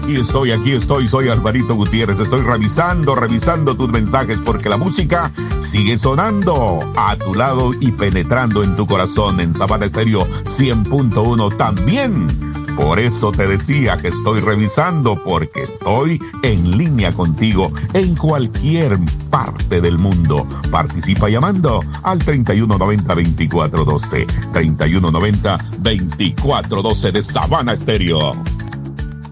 aquí estoy, soy Alvarito Gutiérrez. Estoy revisando tus mensajes porque la música sigue sonando a tu lado y penetrando en tu corazón en Sabana Estéreo 100.1 también. Por eso te decía que estoy revisando, porque estoy en línea contigo en cualquier parte del mundo. Participa llamando al 3190-2412, 3190-2412 de Sabana Estéreo.